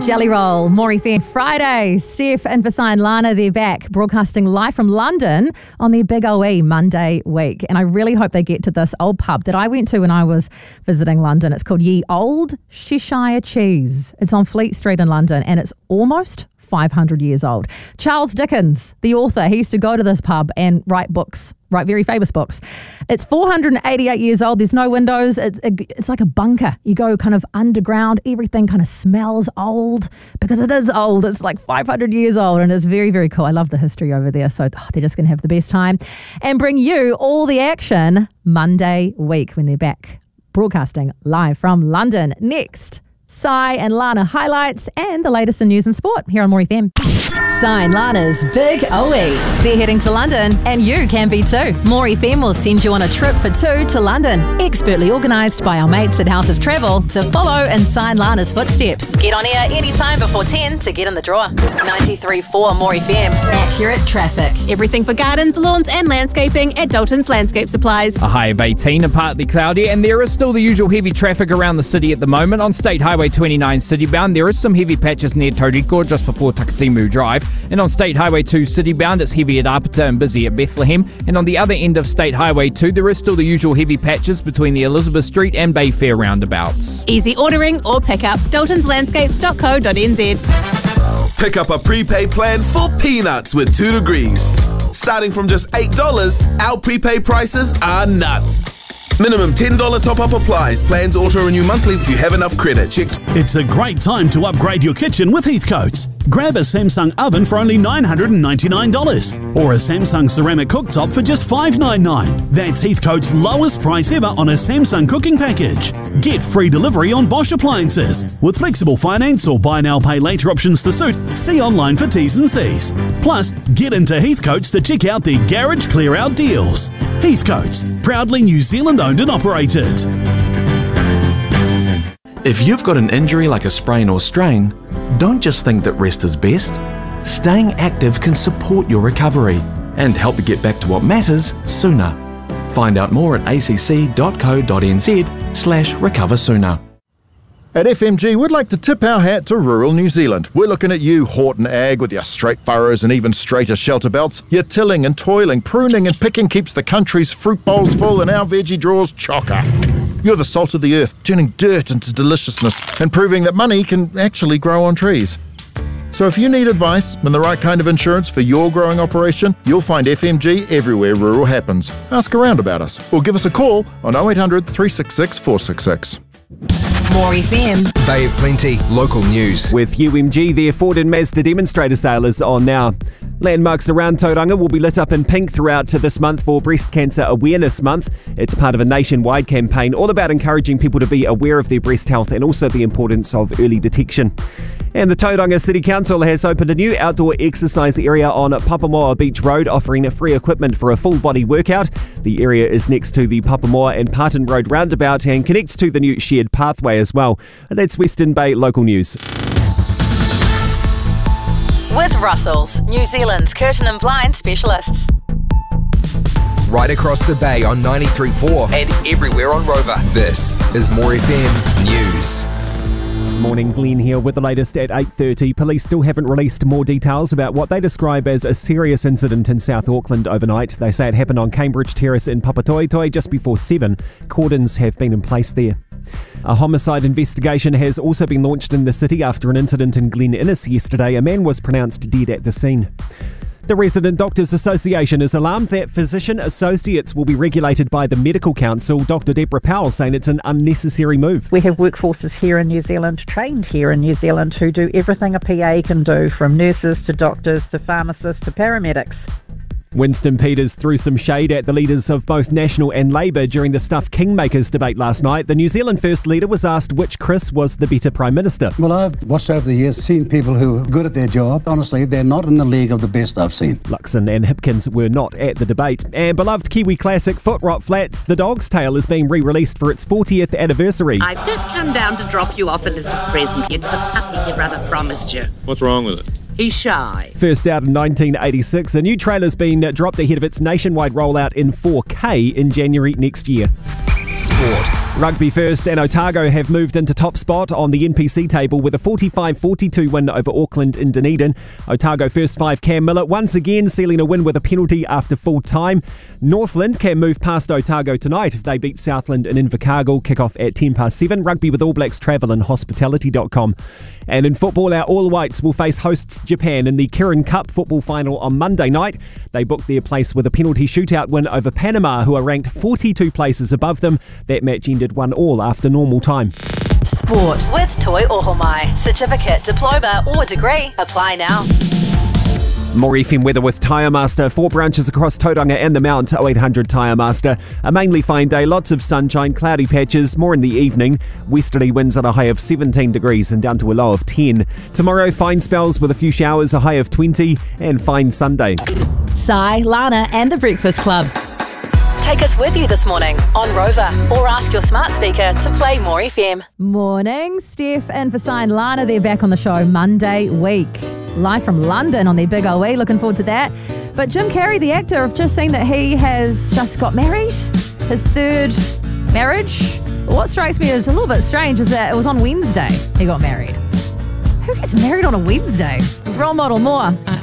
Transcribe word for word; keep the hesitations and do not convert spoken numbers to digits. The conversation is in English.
Jelly Roll, Maury Fair. Friday, Steph and Vasai and Lana, they're back broadcasting live from London on their Big O E Monday week. And I really hope they get to this old pub that I went to when I was visiting London. It's called Ye Old Cheshire Cheese. It's on Fleet Street in London and it's almost five hundred years old. Charles Dickens, the author, he used to go to this pub and write books, write very famous books. It's four hundred eighty-eight years old. There's no windows. It's it's like a bunker. You go kind of underground. Everything kind of smells old because it is old. It's like five hundred years old and it's very, very cool. I love the history over there. So oh, they're just going to have the best time and bring you all the action Monday week when they're back broadcasting live from London. Next, Sai and Lana highlights and the latest in news and sport here on Maury F M. Sai and Lana's Big O E. They're heading to London and you can be too. Maury F M will send you on a trip for two to London. Expertly organised by our mates at House of Travel to follow in Sai and Lana's footsteps. Get on air anytime before ten to get in the draw. ninety-three point four Maury F M. Accurate traffic. Everything for gardens, lawns and landscaping at Dalton's Landscape Supplies. A high of eighteen and partly cloudy, and there is still the usual heavy traffic around the city at the moment. On State Highway twenty-nine citybound, there is some heavy patches near Tauriko just before Takatimu Drive. And on State Highway two citybound, it's heavy at Apata and busy at Bethlehem. And on the other end of State Highway two, there is still the usual heavy patches between the Elizabeth Street and Bayfair roundabouts. Easy ordering or pick up. daltons landscapes dot co dot n z. Pick up a prepaid plan for peanuts with two degrees. Starting from just eight dollars, our prepaid prices are nuts. Minimum ten dollars top-up applies. Plans auto-renew monthly if you have enough credit. Checked. It's a great time to upgrade your kitchen with Heathcotes. Grab a Samsung oven for only nine hundred ninety-nine dollars or a Samsung ceramic cooktop for just five hundred ninety-nine dollars. That's Heathcotes' lowest price ever on a Samsung cooking package. Get free delivery on Bosch appliances. With flexible finance or buy now pay later options to suit, see online for T's and C's. Plus, get into Heathcotes to check out their garage clear-out deals. Heathcotes, proudly New Zealand owned and operated. If you've got an injury like a sprain or strain, don't just think that rest is best. Staying active can support your recovery and help you get back to what matters sooner. Find out more at a c c dot co dot n z slash recover sooner. At F M G, we'd like to tip our hat to rural New Zealand. We're looking at you, Horton Ag, with your straight furrows and even straighter shelter belts. Your tilling and toiling, pruning and picking keeps the country's fruit bowls full and our veggie drawers chocker. You're the salt of the earth, turning dirt into deliciousness and proving that money can actually grow on trees. So if you need advice and the right kind of insurance for your growing operation, you'll find F M G everywhere rural happens. Ask around about us or give us a call on oh eight hundred, three six six, four six six. Maury F M. Bay of Plenty, local news. With U M G, their Ford and Mazda demonstrator sale is on now. Landmarks around Tauranga will be lit up in pink throughout to this month for Breast Cancer Awareness Month. It's part of a nationwide campaign all about encouraging people to be aware of their breast health and also the importance of early detection. And the Tauranga City Council has opened a new outdoor exercise area on Papamoa Beach Road, offering free equipment for a full-body workout. The area is next to the Papamoa and Parton Road roundabout and connects to the new shared pathway as well. And that's Western Bay Local News. With Russells, New Zealand's curtain and blind specialists. Right across the bay on ninety-three point four and everywhere on Rover. This is Maury F M News. Morning, Glenn here with the latest at eight thirty. Police still haven't released more details about what they describe as a serious incident in South Auckland overnight. They say it happened on Cambridge Terrace in Papatoetoe just before seven. Cordons have been in place there. A homicide investigation has also been launched in the city after an incident in Glen Innes yesterday. A man was pronounced dead at the scene. The Resident Doctors Association is alarmed that physician associates will be regulated by the Medical Council. Doctor Deborah Powell saying it's an unnecessary move. We have workforces here in New Zealand, trained here in New Zealand, who do everything a P A can do, from nurses to doctors to pharmacists to paramedics. Winston Peters threw some shade at the leaders of both National and Labour during the Stuff Kingmakers debate last night. The New Zealand First Leader was asked which Chris was the better Prime Minister. Well, I've watched over the years, seen people who are good at their job. Honestly, they're not in the league of the best I've seen. Luxon and Hipkins were not at the debate. And beloved Kiwi classic Foot Rot Flats, The Dog's Tale, is being re-released for its fortieth anniversary. I've just come down to drop you off a little present. It's the puppy your brother promised you. What's wrong with it? He's shy. First out in nineteen eighty-six, a new trailer's been dropped ahead of its nationwide rollout in four K in January next year. Sport. Rugby First and Otago have moved into top spot on the N P C table with a forty-five forty-two win over Auckland in Dunedin. Otago first five Cam Miller once again sealing a win with a penalty after full time. Northland can move past Otago tonight if they beat Southland in Invercargill. Kick-off at ten past seven. Rugby with All Blacks travel and hospitality dot com. And in football, our All Whites will face hosts Japan in the Kirin Cup football final on Monday night. They booked their place with a penalty shootout win over Panama, who are ranked forty-two places above them. That match ended one all after normal time. Sport with Toi Ohomai. Certificate, diploma or degree. Apply now. More F M weather with Tyre Master. Four branches across Tauranga and the Mount. oh eight hundred Tyre Master. A mainly fine day, lots of sunshine, cloudy patches, more in the evening. Westerly winds at a high of seventeen degrees and down to a low of ten. Tomorrow, fine spells with a few showers, a high of twenty, and fine Sunday. Sai, Lana and the Breakfast Club. Take us with you this morning on Rover or ask your smart speaker to play More F M. Morning, Steph and Vasine Lana. They're back on the show Monday week. Live from London on their big O E. Looking forward to that. But Jim Carrey, the actor, I've just seen that he has just got married. His third marriage. What strikes me as a little bit strange is that it was on Wednesday he got married. Who gets married on a Wednesday? It's Role Model more.